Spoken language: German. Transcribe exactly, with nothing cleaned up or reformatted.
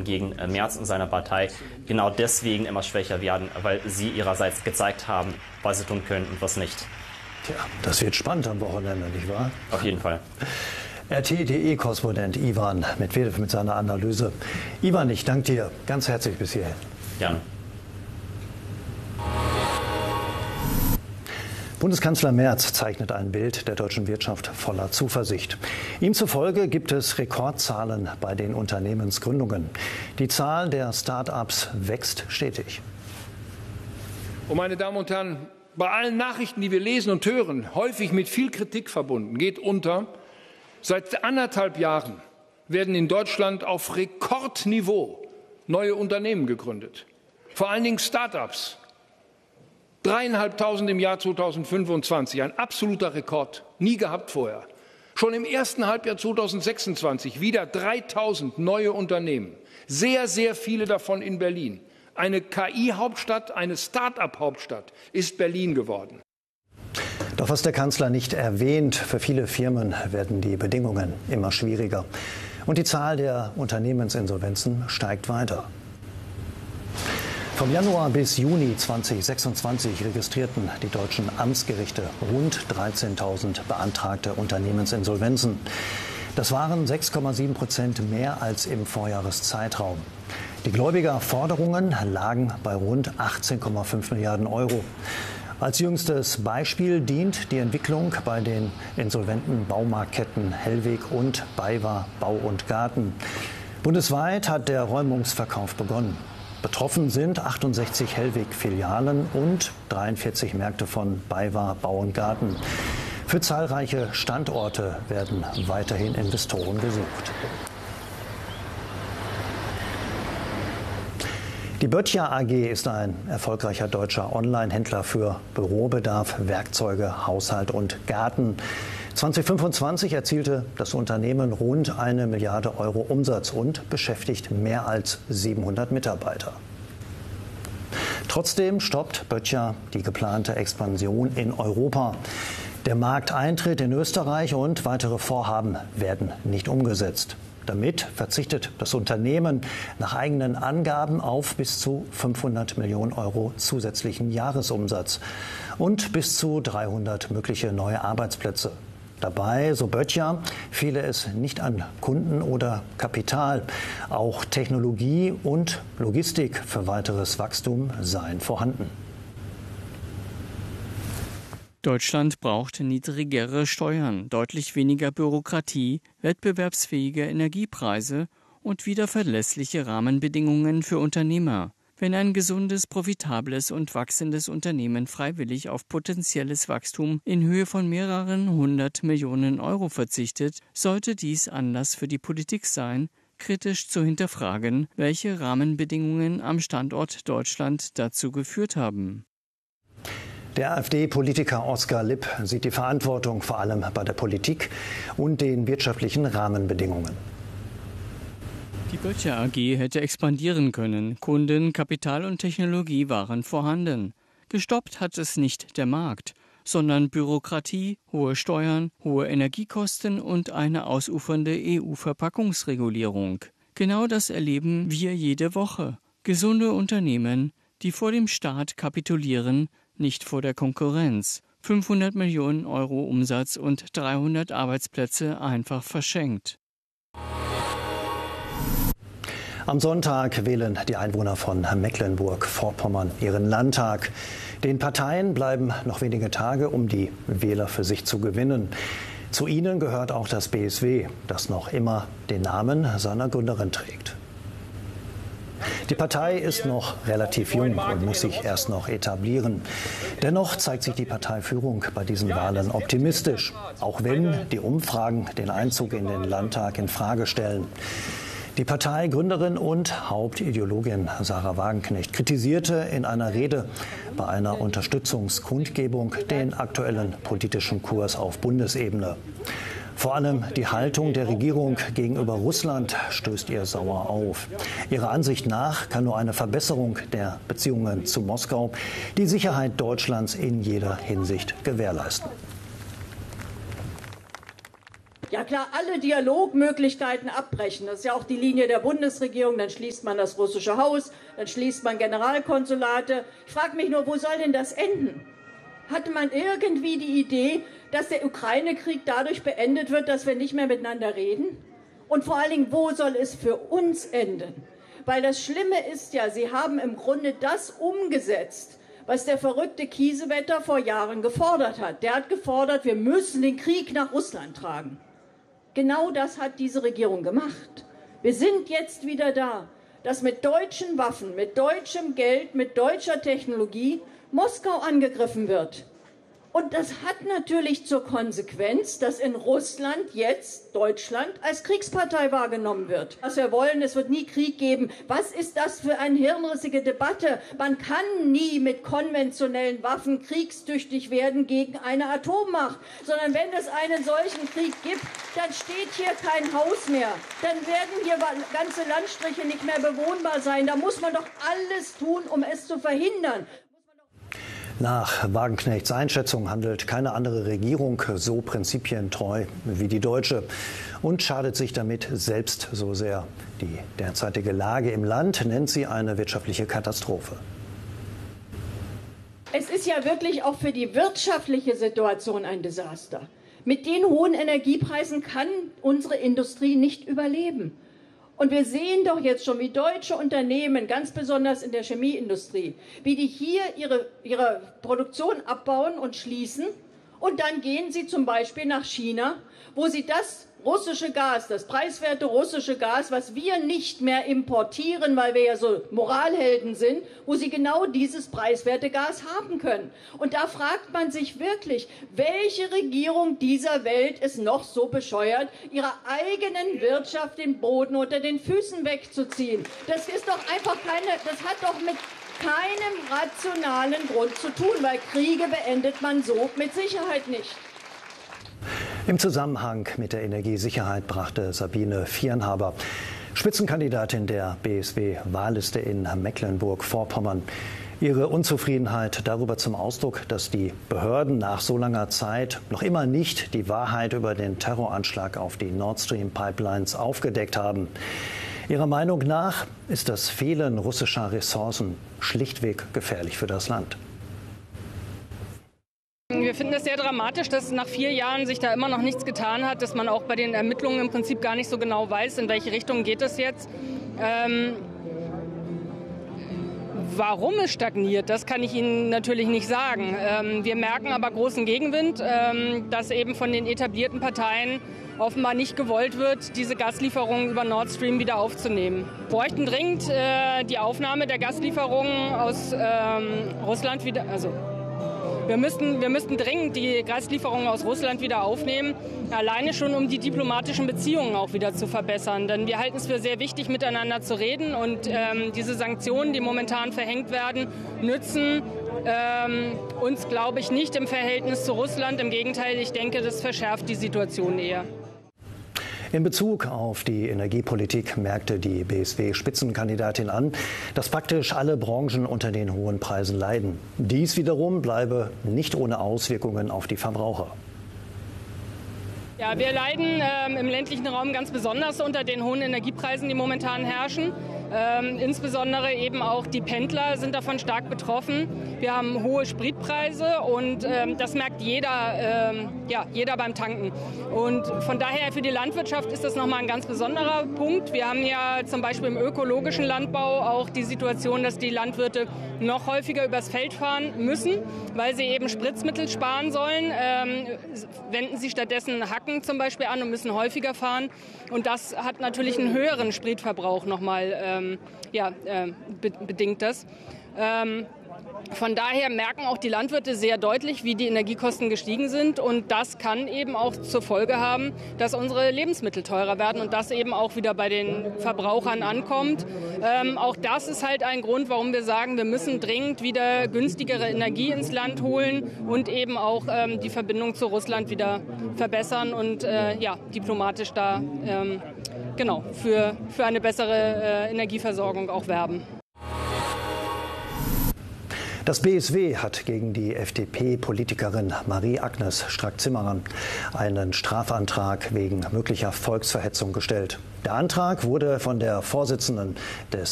wohingegen Merz und seine Partei genau deswegen immer schwächer werden, weil sie ihrerseits gezeigt haben, was sie tun können und was nicht. Tja, das wird spannend am Wochenende, nicht wahr? Auf jeden Fall. R T punkt D E-Korrespondent Ivan Medvedev mit seiner Analyse. Ivan, ich danke dir ganz herzlich bis hierhin. Gerne. Bundeskanzler Merz zeichnet ein Bild der deutschen Wirtschaft voller Zuversicht. Ihm zufolge gibt es Rekordzahlen bei den Unternehmensgründungen. Die Zahl der Start-ups wächst stetig. Und meine Damen und Herren, bei allen Nachrichten, die wir lesen und hören, häufig mit viel Kritik verbunden, geht unter: Seit anderthalb Jahren werden in Deutschland auf Rekordniveau neue Unternehmen gegründet. Vor allen Dingen Start-ups. Dreieinhalbtausend im Jahr zweitausendfünfundzwanzig, ein absoluter Rekord, nie gehabt vorher. Schon im ersten Halbjahr zweitausendsechsundzwanzig wieder dreitausend neue Unternehmen, sehr, sehr viele davon in Berlin. Eine K I-Hauptstadt, eine Start-up-Hauptstadt ist Berlin geworden. Doch was der Kanzler nicht erwähnt, für viele Firmen werden die Bedingungen immer schwieriger. Und die Zahl der Unternehmensinsolvenzen steigt weiter. Vom Januar bis Juni zweitausendsechsundzwanzig registrierten die deutschen Amtsgerichte rund dreizehntausend beantragte Unternehmensinsolvenzen. Das waren sechs Komma sieben Prozent mehr als im Vorjahreszeitraum. Die Gläubigerforderungen lagen bei rund achtzehn Komma fünf Milliarden Euro. Als jüngstes Beispiel dient die Entwicklung bei den insolventen Baumarktketten Hellweg und BayWa Bau und Garten. Bundesweit hat der Räumungsverkauf begonnen. Betroffen sind achtundsechzig Hellweg-Filialen und dreiundvierzig Märkte von BayWa Bau und Garten. Für zahlreiche Standorte werden weiterhin Investoren gesucht. Die Böttcher A G ist ein erfolgreicher deutscher Online-Händler für Bürobedarf, Werkzeuge, Haushalt und Garten. zweitausendfünfundzwanzig erzielte das Unternehmen rund eine Milliarde Euro Umsatz und beschäftigt mehr als siebenhundert Mitarbeiter. Trotzdem stoppt Böttcher die geplante Expansion in Europa. Der Markteintritt in Österreich und weitere Vorhaben werden nicht umgesetzt. Damit verzichtet das Unternehmen nach eigenen Angaben auf bis zu fünfhundert Millionen Euro zusätzlichen Jahresumsatz und bis zu dreihundert mögliche neue Arbeitsplätze. Dabei, so Böttcher, fehle es nicht an Kunden oder Kapital. Auch Technologie und Logistik für weiteres Wachstum seien vorhanden. Deutschland braucht niedrigere Steuern, deutlich weniger Bürokratie, wettbewerbsfähige Energiepreise und wieder verlässliche Rahmenbedingungen für Unternehmer. Wenn ein gesundes, profitables und wachsendes Unternehmen freiwillig auf potenzielles Wachstum in Höhe von mehreren hundert Millionen Euro verzichtet, sollte dies Anlass für die Politik sein, kritisch zu hinterfragen, welche Rahmenbedingungen am Standort Deutschland dazu geführt haben. Der AfD-Politiker Oskar Lipp sieht die Verantwortung vor allem bei der Politik und den wirtschaftlichen Rahmenbedingungen. Die Böttcher A G hätte expandieren können. Kunden, Kapital und Technologie waren vorhanden. Gestoppt hat es nicht der Markt, sondern Bürokratie, hohe Steuern, hohe Energiekosten und eine ausufernde E U-Verpackungsregulierung. Genau das erleben wir jede Woche. Gesunde Unternehmen, die vor dem Staat kapitulieren, nicht vor der Konkurrenz. fünfhundert Millionen Euro Umsatz und dreihundert Arbeitsplätze einfach verschenkt. Am Sonntag wählen die Einwohner von Mecklenburg-Vorpommern ihren Landtag. Den Parteien bleiben noch wenige Tage, um die Wähler für sich zu gewinnen. Zu ihnen gehört auch das B S W, das noch immer den Namen seiner Gründerin trägt. Die Partei ist noch relativ jung und muss sich erst noch etablieren. Dennoch zeigt sich die Parteiführung bei diesen Wahlen optimistisch, auch wenn die Umfragen den Einzug in den Landtag in Frage stellen. Die Parteigründerin und Hauptideologin Sarah Wagenknecht kritisierte in einer Rede bei einer Unterstützungskundgebung den aktuellen politischen Kurs auf Bundesebene. Vor allem die Haltung der Regierung gegenüber Russland stößt ihr sauer auf. Ihrer Ansicht nach kann nur eine Verbesserung der Beziehungen zu Moskau die Sicherheit Deutschlands in jeder Hinsicht gewährleisten. Ja klar, alle Dialogmöglichkeiten abbrechen. Das ist ja auch die Linie der Bundesregierung. Dann schließt man das russische Haus, dann schließt man Generalkonsulate. Ich frage mich nur, wo soll denn das enden? Hatte man irgendwie die Idee, dass der Ukraine-Krieg dadurch beendet wird, dass wir nicht mehr miteinander reden? Und vor allen Dingen, wo soll es für uns enden? Weil das Schlimme ist ja, Sie haben im Grunde das umgesetzt, was der verrückte Kiesewetter vor Jahren gefordert hat. Der hat gefordert, wir müssen den Krieg nach Russland tragen. Genau das hat diese Regierung gemacht. Wir sind jetzt wieder da, dass mit deutschen Waffen, mit deutschem Geld, mit deutscher Technologie Moskau angegriffen wird. Und das hat natürlich zur Konsequenz, dass in Russland jetzt Deutschland als Kriegspartei wahrgenommen wird. Was wir wollen, es wird nie Krieg geben. Was ist das für eine hirnrissige Debatte? Man kann nie mit konventionellen Waffen kriegstüchtig werden gegen eine Atommacht. Sondern wenn es einen solchen Krieg gibt, dann steht hier kein Haus mehr. Dann werden hier ganze Landstriche nicht mehr bewohnbar sein. Da muss man doch alles tun, um es zu verhindern. Nach Wagenknechts Einschätzung handelt keine andere Regierung so prinzipientreu wie die deutsche und schadet sich damit selbst so sehr. Die derzeitige Lage im Land nennt sie eine wirtschaftliche Katastrophe. Es ist ja wirklich auch für die wirtschaftliche Situation ein Desaster. Mit den hohen Energiepreisen kann unsere Industrie nicht überleben. Und wir sehen doch jetzt schon, wie deutsche Unternehmen, ganz besonders in der Chemieindustrie, wie die hier ihre, ihre Produktion abbauen und schließen. Und dann gehen sie zum Beispiel nach China, wo sie das russische Gas, das preiswerte russische Gas, was wir nicht mehr importieren, weil wir ja so Moralhelden sind, wo sie genau dieses preiswerte Gas haben können. Und da fragt man sich wirklich, welche Regierung dieser Welt ist noch so bescheuert, ihrer eigenen Wirtschaft den Boden unter den Füßen wegzuziehen. Das ist doch einfach keine, das hat doch mit keinem rationalen Grund zu tun, weil Kriege beendet man so mit Sicherheit nicht. Im Zusammenhang mit der Energiesicherheit brachte Sabine Viernhaber, Spitzenkandidatin der B S W-Wahlliste in Mecklenburg-Vorpommern, ihre Unzufriedenheit darüber zum Ausdruck, dass die Behörden nach so langer Zeit noch immer nicht die Wahrheit über den Terroranschlag auf die Nord Stream Pipelines aufgedeckt haben. Ihrer Meinung nach ist das Fehlen russischer Ressourcen schlichtweg gefährlich für das Land. Wir finden es sehr dramatisch, dass nach vier Jahren sich da immer noch nichts getan hat, dass man auch bei den Ermittlungen im Prinzip gar nicht so genau weiß, in welche Richtung geht es jetzt. Ähm, warum es stagniert, das kann ich Ihnen natürlich nicht sagen. Ähm, wir merken aber großen Gegenwind, ähm, dass eben von den etablierten Parteien offenbar nicht gewollt wird, diese Gaslieferungen über Nord Stream wieder aufzunehmen. Wir bräuchten dringend äh, die Aufnahme der Gaslieferungen aus ähm, Russland wieder, also Wir müssten, wir müssten dringend die Gaslieferungen aus Russland wieder aufnehmen, alleine schon, um die diplomatischen Beziehungen auch wieder zu verbessern. Denn wir halten es für sehr wichtig, miteinander zu reden. Und ähm, diese Sanktionen, die momentan verhängt werden, nützen ähm, uns, glaube ich, nicht im Verhältnis zu Russland. Im Gegenteil, ich denke, das verschärft die Situation eher. In Bezug auf die Energiepolitik merkte die B S W-Spitzenkandidatin an, dass praktisch alle Branchen unter den hohen Preisen leiden. Dies wiederum bleibe nicht ohne Auswirkungen auf die Verbraucher. Ja, wir leiden ähm, im ländlichen Raum ganz besonders unter den hohen Energiepreisen, die momentan herrschen. Ähm, insbesondere eben auch die Pendler sind davon stark betroffen. Wir haben hohe Spritpreise und ähm, das merkt jeder, ähm, ja, jeder beim Tanken. Und von daher für die Landwirtschaft ist das nochmal ein ganz besonderer Punkt. Wir haben ja zum Beispiel im ökologischen Landbau auch die Situation, dass die Landwirte noch häufiger übers Feld fahren müssen, weil sie eben Spritzmittel sparen sollen. Ähm, wenden sie stattdessen Hacken zum Beispiel an und müssen häufiger fahren. Und das hat natürlich einen höheren Spritverbrauch nochmal, ähm, ja, äh, be- bedingt das. Ähm, Von daher merken auch die Landwirte sehr deutlich, wie die Energiekosten gestiegen sind. Und das kann eben auch zur Folge haben, dass unsere Lebensmittel teurer werden und das eben auch wieder bei den Verbrauchern ankommt. Ähm, auch das ist halt ein Grund, warum wir sagen, wir müssen dringend wieder günstigere Energie ins Land holen und eben auch ähm, die Verbindung zu Russland wieder verbessern und äh, ja, diplomatisch da ähm, genau, für, für eine bessere äh, Energieversorgung auch werben. Das B S W hat gegen die F D P-Politikerin Marie-Agnes Strack-Zimmermann einen Strafantrag wegen möglicher Volksverhetzung gestellt. Der Antrag wurde von der Vorsitzenden des